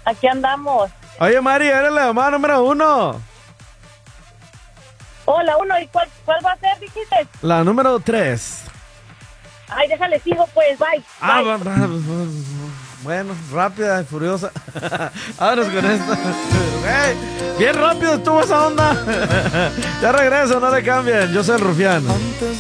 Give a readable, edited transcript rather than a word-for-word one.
Aquí andamos. Oye, Mari, eres la llamada número 1. Oh, la 1. ¿Y cuál va a ser, dijiste? La número 3. Ay, déjale, sigo, pues. Bye. Bye. Bueno, rápida y furiosa. Vámonos con esto. Hey, bien rápido estuvo esa onda. Ya regreso, no le cambien. Yo soy el Rufián.